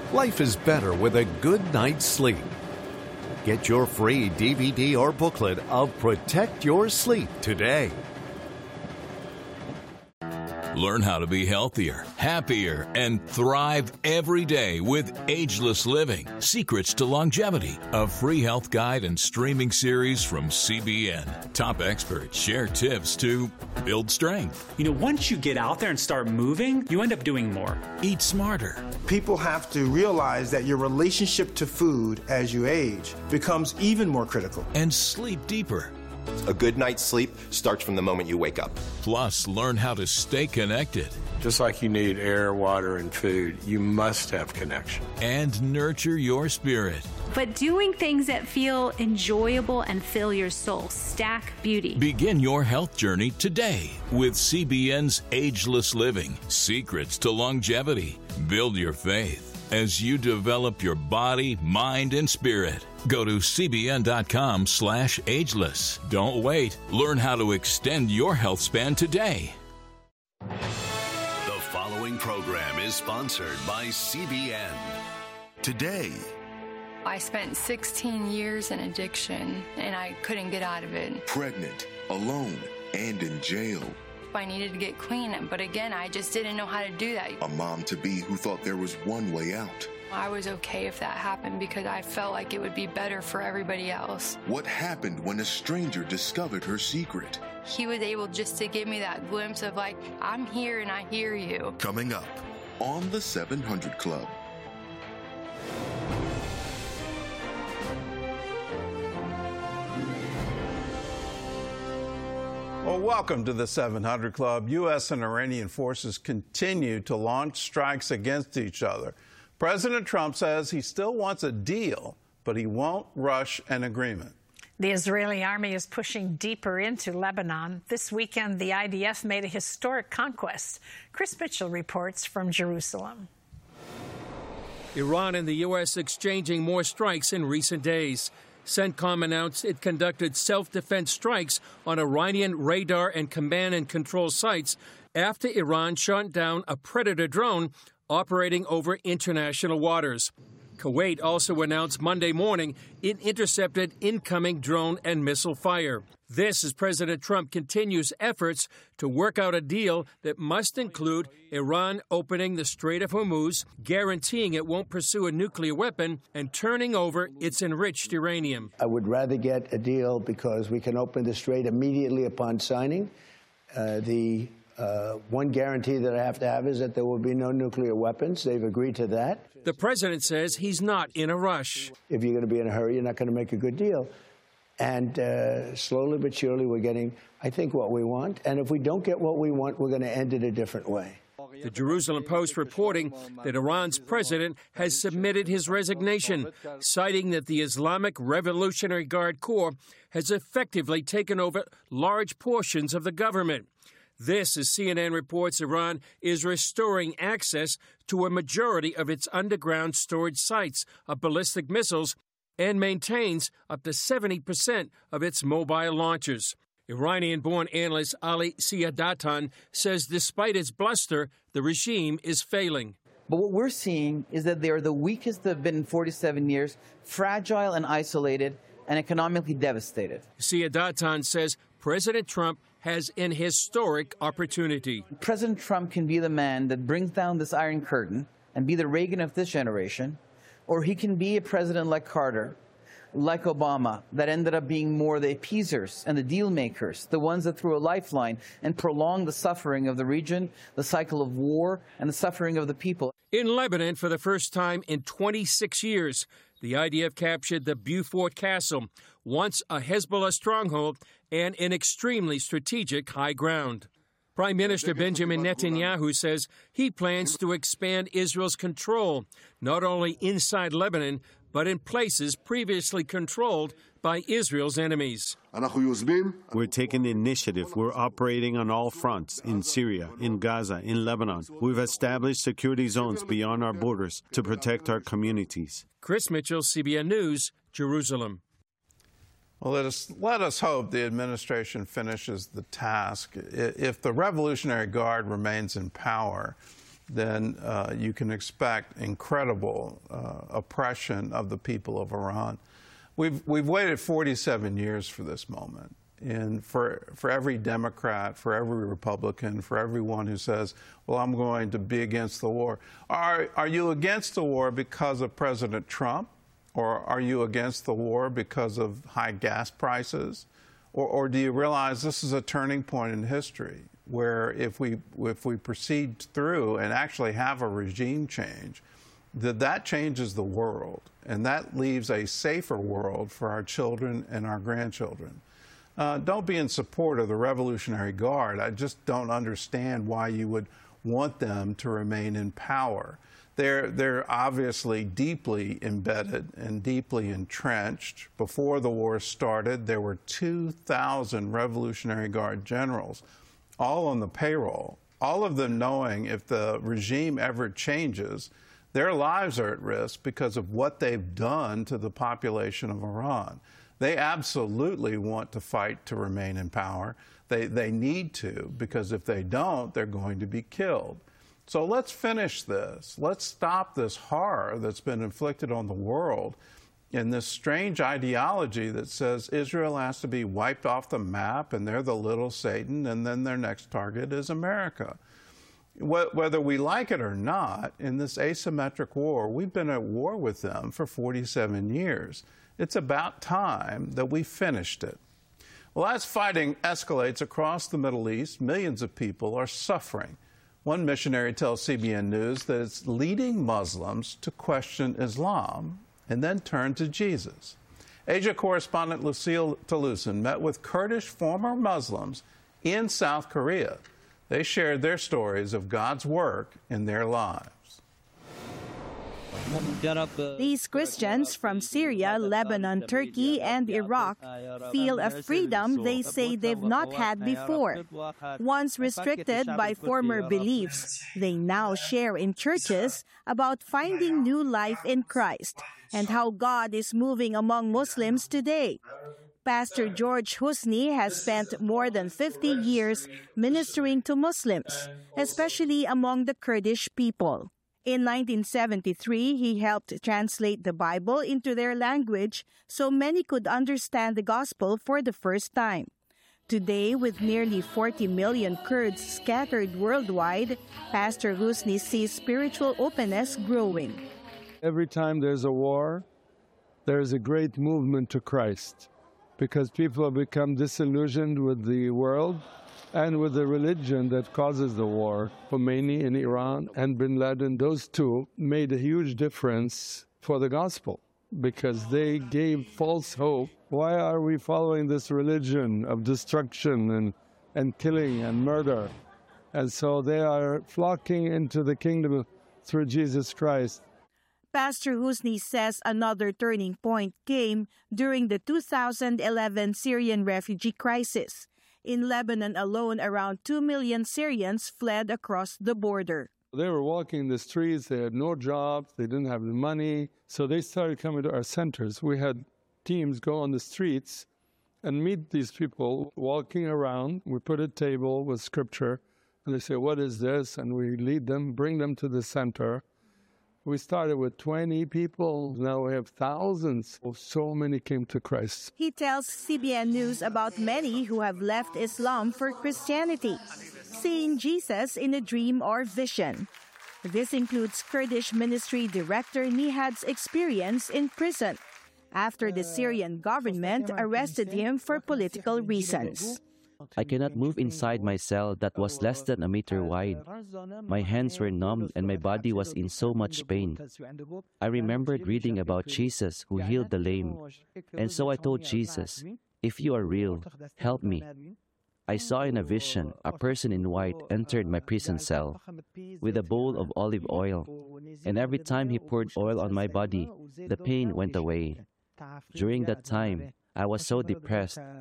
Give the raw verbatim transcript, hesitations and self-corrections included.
Life is better with a good night's sleep. Get your free D V D or booklet of Protect Your Sleep today. Learn how to be healthier, happier, and thrive every day with Ageless Living, Secrets to Longevity, a free health guide and streaming series from C B N. Top experts share tips to build strength. You know, once you get out there and start moving, you end up doing more. Eat smarter. People have to realize that your relationship to food as you age becomes even more critical. And sleep deeper. A good night's sleep starts from the moment you wake up. Plus, learn how to stay connected. Just like you need air, water, and food, you must have connection. And nurture your spirit. But doing things that feel enjoyable and fill your soul. Stack Beauty. Begin your health journey today with C B N's Ageless Living, Secrets to Longevity. Build your faith as you develop your body, mind, and spirit. Go to cbn.com slash ageless. Don't wait. Learn how to extend your health span today. The following program is sponsored by C B N. Today. I spent sixteen years in addiction, and I couldn't get out of it. Pregnant, alone, and in jail. I needed to get clean, but again, I just didn't know how to do that. A mom-to-be who thought there was one way out. I was okay if that happened because I felt like it would be better for everybody else. What happened when a stranger discovered her secret? He was able just to give me that glimpse of like, I'm here and I hear you. Coming up on the seven hundred Club. Well, welcome to the seven hundred Club. U S and Iranian forces continue to launch strikes against each other. President Trump says he still wants a deal, but he won't rush an agreement. The Israeli army is pushing deeper into Lebanon. This weekend, the I D F made a historic conquest. Chris Mitchell reports from Jerusalem. Iran and the U S exchanging more strikes in recent days. CENTCOM announced it conducted self-defense strikes on Iranian radar and command and control sites after Iran shot down a Predator drone operating over international waters. Kuwait also announced Monday morning it intercepted incoming drone and missile fire. This as President Trump continues efforts to work out a deal that must include Iran opening the Strait of Hormuz, guaranteeing it won't pursue a nuclear weapon, and turning over its enriched uranium. I would rather get a deal because we can open the strait immediately upon signing. Uh, the uh, one guarantee that I have to have is that there will be no nuclear weapons. They've agreed to that. The president says he's not in a rush. If you're going to be in a hurry, you're not going to make a good deal. And uh, slowly but surely, we're getting, I think, what we want. And if we don't get what we want, we're going to end it a different way. The Jerusalem Post reporting that Iran's president has submitted his resignation, citing that the Islamic Revolutionary Guard Corps has effectively taken over large portions of the government. This, as C N N reports, Iran is restoring access to a majority of its underground storage sites of ballistic missiles and maintains up to seventy percent of its mobile launchers. Iranian-born analyst Ali Siadatan says despite its bluster, the regime is failing. But what we're seeing is that they are the weakest they've been in forty-seven years, fragile and isolated, and economically devastated. Siadatan says President Trump has an historic opportunity. President Trump can be the man that brings down this Iron Curtain and be the Reagan of this generation, or he can be a president like Carter, like Obama, that ended up being more the appeasers and the deal makers, the ones that threw a lifeline and prolonged the suffering of the region, the cycle of war, and the suffering of the people. In Lebanon, for the first time in twenty-six years, the I D F captured the Beaufort Castle, once a Hezbollah stronghold and an extremely strategic high ground. Prime Minister Benjamin Netanyahu says he plans to expand Israel's control, not only inside Lebanon, but in places previously controlled by Israel's enemies. We're taking the initiative. We're operating on all fronts, in Syria, in Gaza, in Lebanon. We've established security zones beyond our borders to protect our communities. Chris Mitchell, C B N News, Jerusalem. Well, let us, let us hope the administration finishes the task. If the Revolutionary Guard remains in power, then uh, you can expect incredible uh, oppression of the people of Iran. We've, we've waited forty-seven years for this moment. And for, for every Democrat, for every Republican, for everyone who says, well, I'm going to be against the war, are, are you against the war because of President Trump? Or are you against the war because of high gas prices? Or, or do you realize this is a turning point in history where if we, if we proceed through and actually have a regime change, that that changes the world, and that leaves a safer world for our children and our grandchildren. Uh, don't be in support of the Revolutionary Guard. I just don't understand why you would want them to remain in power. They're, they're obviously deeply embedded and deeply entrenched. Before the war started, there were two thousand Revolutionary Guard generals, all on the payroll, all of them knowing if the regime ever changes, their lives are at risk because of what they've done to the population of Iran. They absolutely want to fight to remain in power. They, they need to, because if they don't, they're going to be killed. So let's finish this. Let's stop this horror that's been inflicted on the world and this strange ideology that says Israel has to be wiped off the map and they're the little Satan and then their next target is America. Whether we like it or not, in this asymmetric war, we've been at war with them for forty-seven years. It's about time that we finished it. Well, as fighting escalates across the Middle East, millions of people are suffering. One missionary tells C B N News that it's leading Muslims to question Islam and then turn to Jesus. Asia correspondent Lucille Talusan met with Kurdish former Muslims in South Korea. They shared their stories of God's work in their lives. These Christians from Syria, Lebanon, Turkey, and Iraq feel a freedom they say they've not had before. Once restricted by former beliefs, they now share in churches about finding new life in Christ and how God is moving among Muslims today. Pastor George Husni has spent more than fifty years ministering to Muslims, especially among the Kurdish people. In nineteen seventy-three, he helped translate the Bible into their language so many could understand the gospel for the first time. Today, with nearly forty million Kurds scattered worldwide, Pastor Husni sees spiritual openness growing. Every time there's a war, there's a great movement to Christ, because people have become disillusioned with the world and with the religion that causes the war. Khomeini in Iran and bin Laden, those two made a huge difference for the gospel because they gave false hope. Why are we following this religion of destruction and, and killing and murder? And so they are flocking into the kingdom through Jesus Christ. Pastor Husni says another turning point came during the two thousand eleven Syrian refugee crisis. In Lebanon alone, around two million Syrians fled across the border. They were walking the streets, they had no jobs, they didn't have the money, so they started coming to our centers. We had teams go on the streets and meet these people walking around. We put a table with scripture, and they say, what is this? And we lead them, bring them to the center. We started with twenty people. Now we have thousands. So many came to Christ. He tells C B N News about many who have left Islam for Christianity, seeing Jesus in a dream or vision. This includes Kurdish ministry director Nihad's experience in prison after the Syrian government arrested him for political reasons. I cannot move inside my cell that was less than a meter wide. My hands were numbed and my body was in so much pain. I remembered reading about Jesus who healed the lame. And so I told Jesus, if you are real, help me. I saw in a vision a person in white entered my prison cell with a bowl of olive oil. And every time he poured oil on my body, the pain went away. During that time, I was so depressed